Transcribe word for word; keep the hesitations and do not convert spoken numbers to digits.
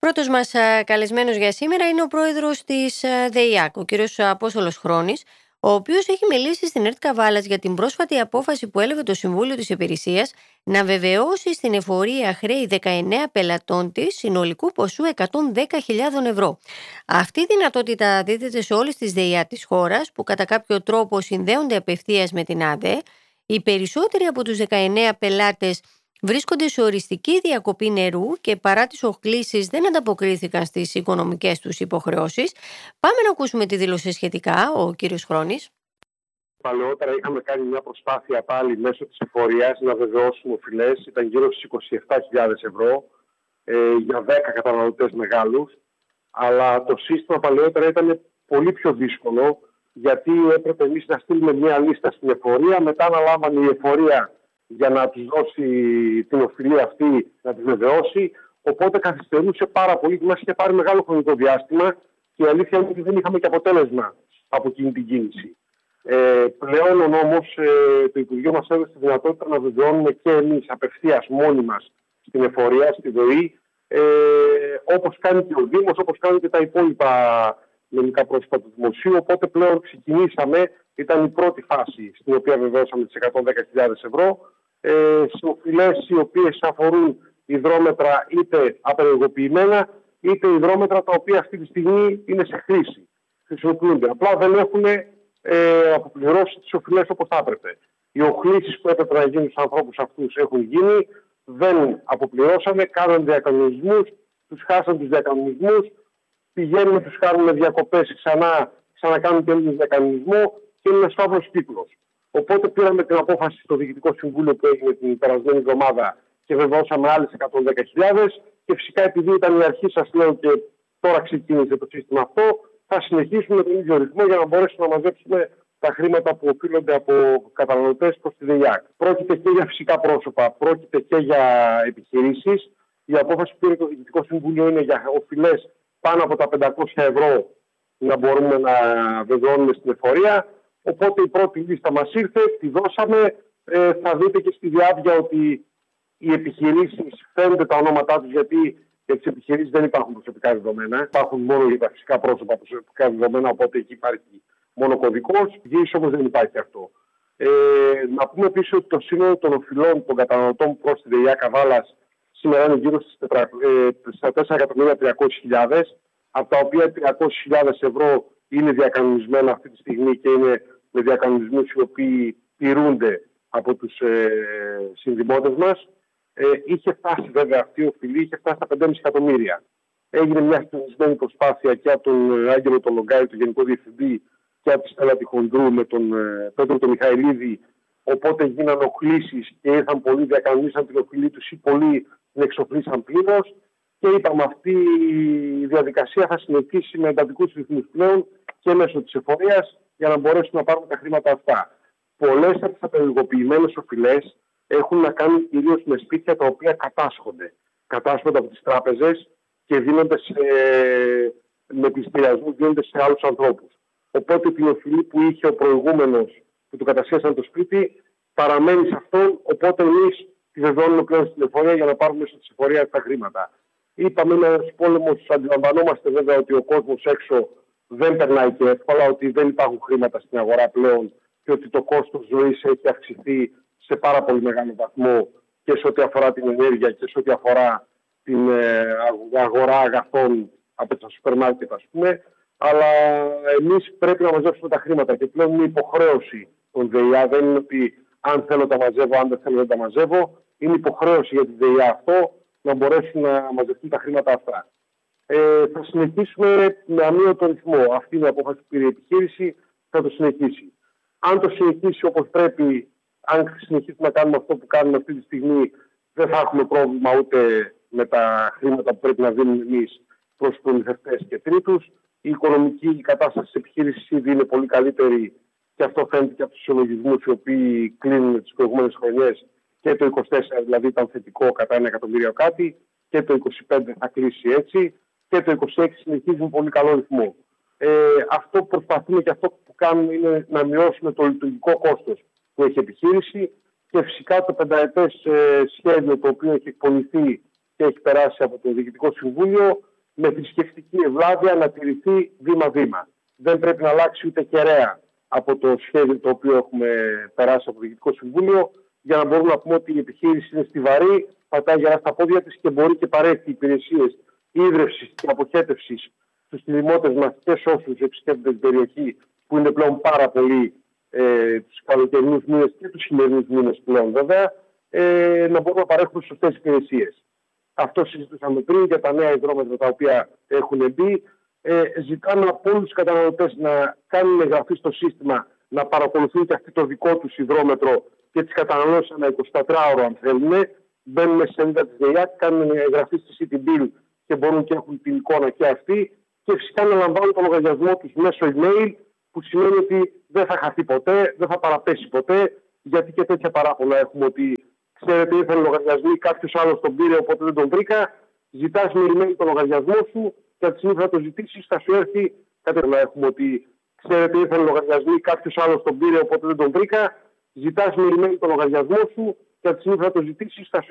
Πρώτος μας α, καλεσμένος για σήμερα είναι ο πρόεδρος της α, ΔΕΙΑΚ, ο κύριος Απόστολος Χρόνης, ο οποίος έχει μιλήσει στην ΕΡΤ Καβάλας για την πρόσφατη απόφαση που έλαβε το Συμβούλιο της Υπηρεσίας να βεβαιώσει στην εφορία χρέη δεκαεννέα πελατών της συνολικού ποσού εκατόν δέκα χιλιάδες ευρώ. Αυτή η δυνατότητα δίδεται σε όλες τις ΔΕΙΑ της χώρας που κατά κάποιο τρόπο συνδέονται απευθείας με την ΑΔΕ. Οι περισσότεροι από τους δεκαεννέα πελάτες βρίσκονται σε οριστική διακοπή νερού και παρά τις οχλήσεις δεν ανταποκρίθηκαν στις οικονομικές τους υποχρεώσεις. Πάμε να ακούσουμε τη δήλωση σχετικά, ο κύριος Χρόνης. Παλαιότερα είχαμε κάνει μια προσπάθεια πάλι μέσω της εφορίας να βεβαιώσουμε οφειλές. Ήταν γύρω στις είκοσι επτά χιλιάδες ευρώ ε, για δέκα καταναλωτές μεγάλους. Αλλά το σύστημα παλαιότερα ήταν πολύ πιο δύσκολο, γιατί έπρεπε εμείς να στείλουμε μια λίστα στην εφορία, μετά να λάμβανε η εφορία για να τους δώσει την οφειλή αυτή, να τη βεβαιώσει. Οπότε καθυστερούσε πάρα πολύ και μας είχε πάρει μεγάλο χρονικό διάστημα και η αλήθεια είναι ότι δεν είχαμε και αποτέλεσμα από εκείνη την κίνηση. Ε, πλέον όμως ε, το Υπουργείο μας έδωσε τη δυνατότητα να βεβαιώνουμε και εμείς απευθείας μόνοι μας στην εφορία, στη ΔΟΗ, ε, όπως κάνει και ο Δήμος, όπως κάνουν και τα υπόλοιπα νομικά πρόσωπα του Δημοσίου. Οπότε πλέον ξεκινήσαμε, ήταν η πρώτη φάση στην οποία βεβαιώσαμε τις εκατόν δέκα χιλιάδες ευρώ ε, σε οφειλές οι οποίες αφορούν υδρόμετρα είτε απενεργοποιημένα είτε υδρόμετρα τα οποία αυτή τη στιγμή είναι σε χρήση. Χρησιμοποιούνται. Απλά δεν έχουν ε, αποπληρώσει τις οφειλές όπως θα έπρεπε. Οι οχλήσεις που έπρεπε να γίνουν στους ανθρώπους αυτούς έχουν γίνει, δεν αποπληρώσανε, κάναν διακανονισμούς, τους χάσαν τους διακανονισμούς, πηγαίνουν, τους κάνουν διακοπές ξανά, ξανακάνουν και έναν διακανονισμό και είναι ένας φαύλος κύκλος. Οπότε πήραμε την απόφαση στο Διοικητικό Συμβούλιο που έγινε την περασμένη εβδομάδα και βεβαιώσαμε άλλες εκατόν δέκα χιλιάδες και φυσικά επειδή ήταν η αρχή, σας λέω, και τώρα ξεκίνησε το σύστημα αυτό, θα συνεχίσουμε τον ίδιο ρυθμό για να μπορέσουμε να μαζέψουμε τα χρήματα που οφείλονται από καταναλωτές προς τη ΔΕΙΑΚ. Πρόκειται και για φυσικά πρόσωπα, πρόκειται και για επιχειρήσεις. Η απόφαση που πήρε το Διοικητικό Συμβούλιο είναι για οφειλές πάνω από τα πεντακόσια ευρώ να μπορούμε να βεβαιώνουμε στην εφορία. Οπότε η πρώτη λίστα μας ήρθε, τη δώσαμε. Ε, θα δείτε και στη διάβια ότι οι επιχειρήσεις φαίνονται τα ονόματά τους, γιατί για τις επιχειρήσεις δεν υπάρχουν προσωπικά δεδομένα. Υπάρχουν μόνο για τα φυσικά πρόσωπα προσωπικά δεδομένα, οπότε εκεί υπάρχει μόνο κωδικός. Γης όμως δεν υπάρχει αυτό. Ε, να πούμε επίσης ότι το σύνολο των οφειλών των καταναλωτών προς τη ΔΕΙΑΚ Καβάλας σήμερα είναι γύρω στα τέσσερα εκατομμύρια τριακόσιες χιλιάδες, από τα οποία τριακόσιες χιλιάδες ευρώ είναι διακανονισμένα αυτή τη στιγμή και είναι με διακανονισμούς οι οποίοι τηρούνται από τους ε, συνδημότες μας. Ε, είχε φτάσει βέβαια αυτή η οφειλή, είχε φτάσει στα πέντε κόμμα πέντε εκατομμύρια. Έγινε μια συντονισμένη προσπάθεια και από τον Άγγελο τον Λογκάη, τον Γενικό Διευθυντή, και από τη Στέλλα τη Χοντρού με τον ε, Πέτρο τον Μιχαηλίδη. Οπότε γίναν οχλήσεις και ήρθαν πολλοί, διακανονίσαν την οφειλή τους ή πολλοί την εξοφλήσαν πλήρως. Και είπαμε, αυτή η διαδικασία θα συνεχίσει με εντατικούς ρυθμούς πλέον και μέσω της εφορίας για να μπορέσουμε να πάρουμε τα χρήματα αυτά. Πολλές από τις απενεργοποιημένες οφειλές έχουν να κάνουν κυρίως με σπίτια τα οποία κατάσχονται. Κατάσχονται από τις τράπεζες και δίνονται σε, με πληστηριασμούς, δίνονται σε άλλους ανθρώπους. Οπότε την οφειλή που είχε ο προηγούμενος που του κατασχέσαν το σπίτι παραμένει σε αυτόν. Οπότε εμείς τη βεβαιώνουμε πλέον στην εφορία για να πάρουμε μέσω της εφορίας τα χρήματα. Είπαμε, είναι ένας πόλεμος, αντιλαμβανόμαστε βέβαια ότι ο κόσμος έξω δεν περνάει και εύκολα, ότι δεν υπάρχουν χρήματα στην αγορά πλέον και ότι το κόστος ζωής έχει αυξηθεί σε πάρα πολύ μεγάλο βαθμό και σε ό,τι αφορά την ενέργεια και σε ό,τι αφορά την αγορά αγαθών από τα σούπερ μάρκετ, ας πούμε. Αλλά εμείς πρέπει να μαζέψουμε τα χρήματα και πλέον είναι υποχρέωση των ΔΕΙΑ. Δεν είναι ότι αν θέλω τα μαζεύω, αν δεν θέλω δεν τα μαζεύω. Είναι υποχρέωση για τη ΔΕΙΑ αυτό να μπορέσουν να μαζευτούν τα χρήματα αυτά. Ε, θα συνεχίσουμε με αμύωτο ρυθμό. Αυτή είναι η απόφαση που πήρε η επιχείρηση, θα το συνεχίσει. Αν το συνεχίσει όπως πρέπει, αν συνεχίσουμε να κάνουμε αυτό που κάνουμε αυτή τη στιγμή, δεν θα έχουμε πρόβλημα ούτε με τα χρήματα που πρέπει να δίνουμε εμείς προς προμηθευτές και τρίτους. Η οικονομική κατάσταση της επιχείρησης ήδη είναι πολύ καλύτερη και αυτό φαίνεται και από τους ισολογισμούς οι οποίοι κλείνουν τις προηγούμενες χρονιές. Και το είκοσι τέσσερα δηλαδή ήταν θετικό κατά ένα εκατομμύριο κάτι και το είκοσι πέντε θα κλείσει έτσι και το είκοσι έξι συνεχίζει με πολύ καλό ρυθμό. Ε, αυτό που προσπαθούμε και αυτό που κάνουμε είναι να μειώσουμε το λειτουργικό κόστος που έχει επιχείρηση και φυσικά το πενταετές ε, σχέδιο το οποίο έχει εκπονηθεί και έχει περάσει από το Διοικητικό Συμβούλιο με θρησκευτική ευλάβεια να τηρηθεί βήμα-βήμα. Δεν πρέπει να αλλάξει ούτε κεραία από το σχέδιο το οποίο έχουμε περάσει από το Διοικητικό Συμβούλιο, για να μπορούμε να πούμε ότι η επιχείρηση είναι στιβαρή, πατάει γερά στα πόδια της και μπορεί και παρέχει υπηρεσίες ίδρυυσης και αποχέτευσης στους δημότες μας και σε όσους επισκέπτονται την περιοχή, που είναι πλέον πάρα πολλοί ε, τους καλοκαιρινούς μήνες και τους χειμερινούς μήνες πλέον βέβαια, ε, να μπορούμε να παρέχουμε σωστές υπηρεσίες. Αυτό συζητούσαμε πριν για τα νέα υδρόμετρα τα οποία έχουν μπει. Ε, ζητάμε από όλους τους καταναλωτές να κάνουν εγγραφή στο σύστημα, να παρακολουθούν και αυτοί το δικό τους υδρόμετρο και τις καταναλώσεις ανά εικοσιτετράωρο αν θέλουν. Μπαίνουν στη σελίδα της ΔΕΙΑΚ, κάνουν εγγραφή στη City Bill και μπορούν και έχουν την εικόνα και αυτοί. Και φυσικά να λαμβάνουν το λογαριασμό τους μέσω email, που σημαίνει ότι δεν θα χαθεί ποτέ, δεν θα παραπέσει ποτέ, γιατί και τέτοια παράπονα έχουμε ότι ξέρετε ήρθαν λογαριασμοί, κάποιος άλλος τον πήρε οπότε δεν τον βρήκα. Ζητάς με email το λογαριασμό σου και από τη στιγμή που θα το ζητήσεις θα σου έρθει κάτι να έχουμε ότι ξέρετε ήρθαν λογαριασμοί, κάποιος άλλος τον πήρε οπότε δεν τον βρήκα. Ζητάς με email το λογαριασμό σου και από τη στιγμή που θα το ζητήσεις θα σου